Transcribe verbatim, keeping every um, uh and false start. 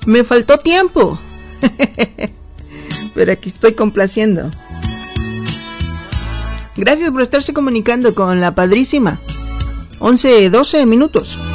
Me faltó tiempo. Pero aquí estoy complaciendo. Gracias por estarse comunicando con la padrísima. once, doce minutos.